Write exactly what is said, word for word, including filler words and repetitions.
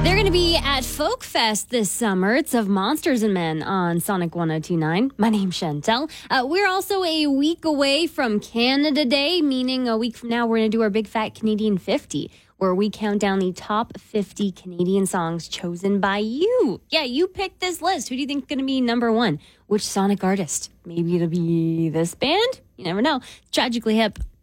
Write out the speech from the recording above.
They're going to be at Folk Fest this summer. It's of Monsters and Men on Sonic one oh two point nine. My name's Chantel. Uh, we're also a week away from Canada Day, meaning a week from now we're going to do our Big Fat Canadian fifty, where we count down the top fifty Canadian songs chosen by you. Yeah, you picked this list. Who do you think is going to be number one? Which Sonic artist? Maybe it'll be this band? You never know. Tragically Hip.